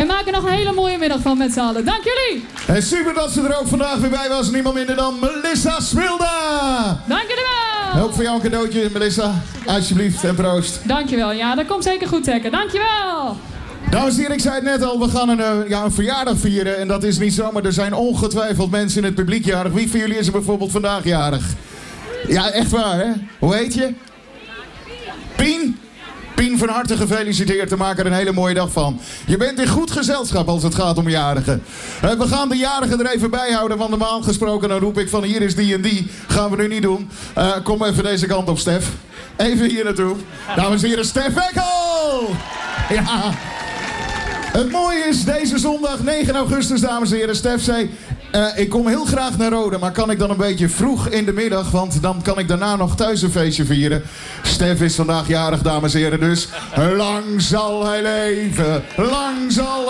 Wij maken nog een hele mooie middag van met z'n allen. Dank jullie! En super dat ze er ook vandaag weer bij was. Niemand minder dan Melissa Smilda. Dank jullie wel! Ook voor jou een cadeautje, Melissa. Alsjeblieft en proost. Dankjewel. Ja, dat komt zeker goed, Tekken. Dankjewel! Dames en heren, ik zei het net al, we gaan een verjaardag vieren. En dat is niet zomaar, er zijn ongetwijfeld mensen in het publiek jarig. Wie van jullie is er bijvoorbeeld vandaag jarig? Ja, echt waar, hè? Hoe heet je? Pien? Pien, van harte gefeliciteerd. We maken er een hele mooie dag van. Je bent in goed gezelschap als het gaat om jarigen. We gaan de jarigen er even bij houden. Want normaal gesproken dan roep ik van hier is die en die. Gaan we nu niet doen. Kom even deze kant op, Stef. Even hier naartoe. Dames en heren, Stef Ekkel! Ja. Het mooie is, deze zondag 9 augustus, dames en heren, Stef zei... ik kom heel graag naar Rode, maar kan ik dan een beetje vroeg in de middag... want dan kan ik daarna nog thuis een feestje vieren. Stef is vandaag jarig, dames en heren, dus lang zal hij leven, lang zal